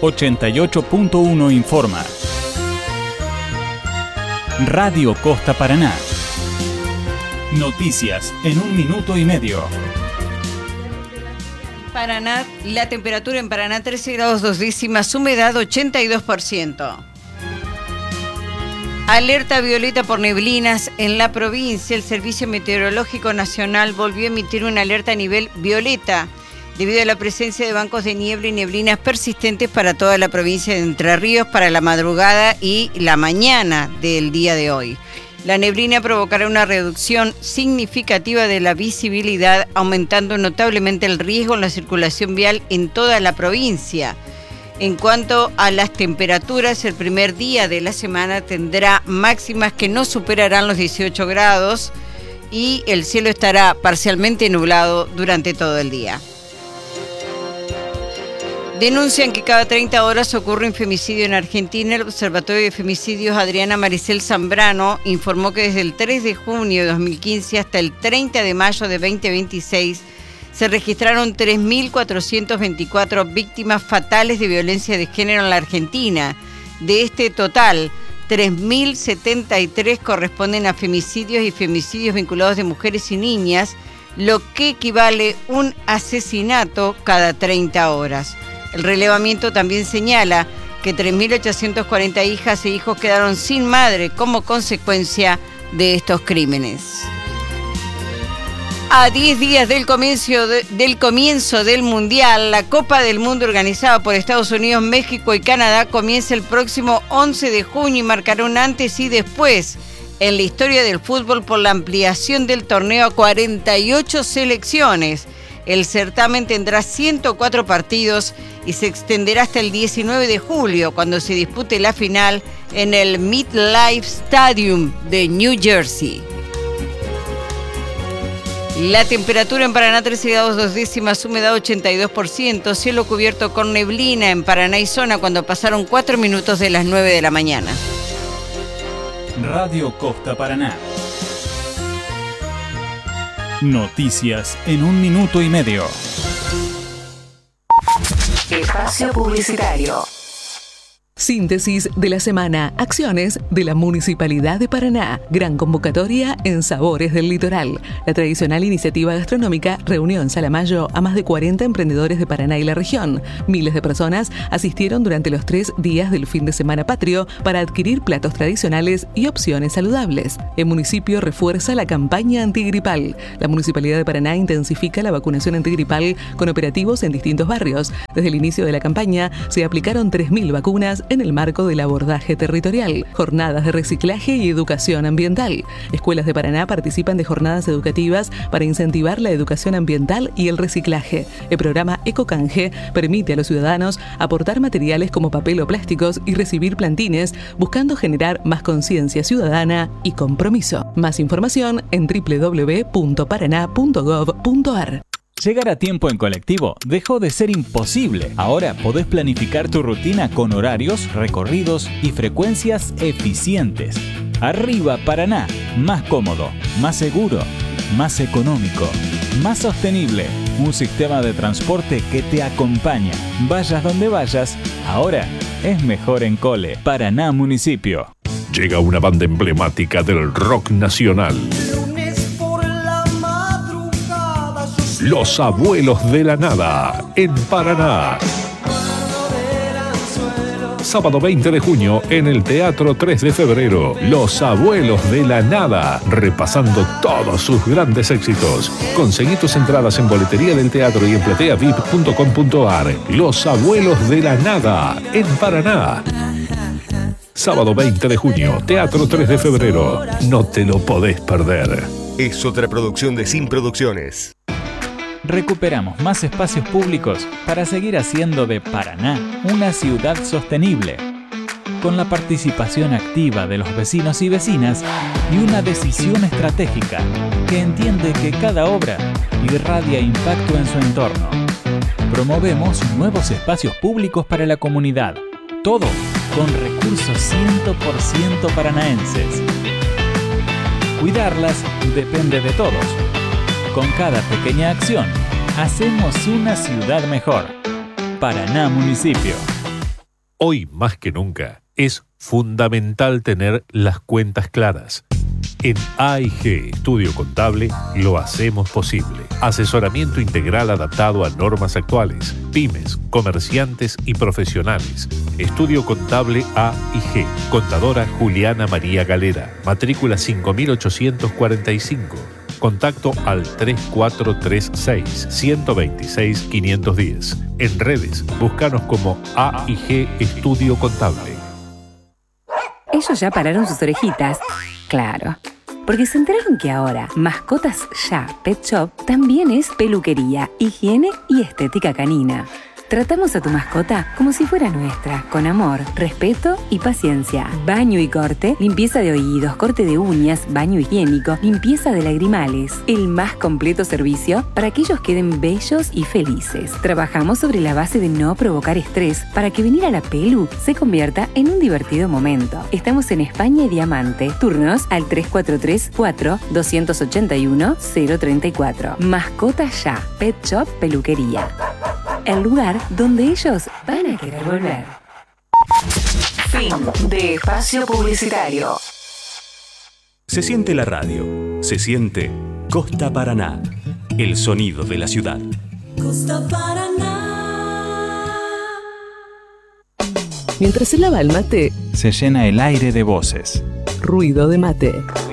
88.1 informa. Radio Costa Paraná. Noticias en 1 minuto y medio. Paraná, la temperatura en Paraná 13 grados 2 décimas, humedad 82%. Alerta violeta por neblinas en la provincia. El Servicio Meteorológico Nacional volvió a emitir una alerta a nivel violeta debido a la presencia de bancos de niebla y neblinas persistentes para toda la provincia de Entre Ríos para la madrugada y la mañana del día de hoy. La neblina provocará una reducción significativa de la visibilidad, aumentando notablemente el riesgo en la circulación vial en toda la provincia. En cuanto a las temperaturas, el primer día de la semana tendrá máximas que no superarán los 18 grados y el cielo estará parcialmente nublado durante todo el día. Denuncian que cada 30 horas ocurre un femicidio en Argentina. El Observatorio de Femicidios Adriana Maricel Zambrano informó que desde el 3 de junio de 2015 hasta el 30 de mayo de 2026 se registraron 3.424 víctimas fatales de violencia de género en la Argentina. De este total, 3.073 corresponden a femicidios y femicidios vinculados de mujeres y niñas, lo que equivale a un asesinato cada 30 horas. El relevamiento también señala que 3.840 hijas e hijos quedaron sin madre como consecuencia de estos crímenes. A 10 días del comienzo del Mundial, la Copa del Mundo organizada por Estados Unidos, México y Canadá comienza el próximo 11 de junio y marcará un antes y después en la historia del fútbol por la ampliación del torneo a 48 selecciones. El certamen tendrá 104 partidos y se extenderá hasta el 19 de julio, cuando se dispute la final en el MetLife Stadium de New Jersey. La temperatura en Paraná 13 grados 2 décimas, humedad 82%, cielo cubierto con neblina en Paraná y zona cuando pasaron 4 minutos de las 9 de la mañana. Radio Costa Paraná. Noticias en 1 minuto y medio. Espacio publicitario. Síntesis de la semana. Acciones de la Municipalidad de Paraná. Gran convocatoria en Sabores del Litoral. La tradicional iniciativa gastronómica reunió en Salamayo a más de 40 emprendedores de Paraná y la región. Miles de personas asistieron durante los 3 días del fin de semana patrio para adquirir platos tradicionales y opciones saludables. El municipio refuerza la campaña antigripal. La Municipalidad de Paraná intensifica la vacunación antigripal con operativos en distintos barrios. Desde el inicio de la campaña se aplicaron 3.000 vacunas en el marco del abordaje territorial, jornadas de reciclaje y educación ambiental. Escuelas de Paraná participan de jornadas educativas para incentivar la educación ambiental y el reciclaje. El programa Ecocanje permite a los ciudadanos aportar materiales como papel o plásticos y recibir plantines, buscando generar más conciencia ciudadana y compromiso. Más información en www.paraná.gov.ar. Llegar a tiempo en colectivo dejó de ser imposible. Ahora podés planificar tu rutina con horarios, recorridos y frecuencias eficientes. Arriba Paraná, más cómodo, más seguro, más económico, más sostenible. Un sistema de transporte que te acompaña. Vayas donde vayas, ahora es mejor en Cole. Paraná Municipio. Llega una banda emblemática del rock nacional. Los Abuelos de la Nada, en Paraná. Sábado 20 de junio en el Teatro 3 de Febrero. Los Abuelos de la Nada, repasando todos sus grandes éxitos. Conseguí tus entradas en boletería del teatro y en plateavip.com.ar. Los Abuelos de la Nada, en Paraná. Sábado 20 de junio, Teatro 3 de Febrero. No te lo podés perder. Es otra producción de Sin Producciones. Recuperamos más espacios públicos para seguir haciendo de Paraná una ciudad sostenible, con la participación activa de los vecinos y vecinas y una decisión estratégica que entiende que cada obra irradia impacto en su entorno. Promovemos nuevos espacios públicos para la comunidad, todo con recursos 100% paranaenses. Cuidarlas depende de todos. Con cada pequeña acción, hacemos una ciudad mejor. Paraná Municipio. Hoy más que nunca es fundamental tener las cuentas claras. En AIG Estudio Contable lo hacemos posible. Asesoramiento integral adaptado a normas actuales, pymes, comerciantes y profesionales. Estudio Contable AIG. Contadora Juliana María Galera. Matrícula 5845. Contacto al 3436-126-510. En redes, búscanos como AIG Estudio Contable. Ellos ya pararon sus orejitas. Claro, porque se enteraron que ahora Mascotas Ya Pet Shop también es peluquería, higiene y estética canina. Tratamos a tu mascota como si fuera nuestra, con amor, respeto y paciencia. Baño y corte, limpieza de oídos, corte de uñas, baño higiénico, limpieza de lagrimales. El más completo servicio para que ellos queden bellos y felices. Trabajamos sobre la base de no provocar estrés para que venir a la pelu se convierta en un divertido momento. Estamos en España y Diamante. Turnos al 3434-281-034. Mascotas Ya Pet Shop Peluquería. El lugar donde ellos van a querer volver. Fin de espacio publicitario. Se siente la radio, se siente Costa Paraná, el sonido de la ciudad. Costa Paraná. Mientras se lava el mate, se llena el aire de voces. Ruido de mate.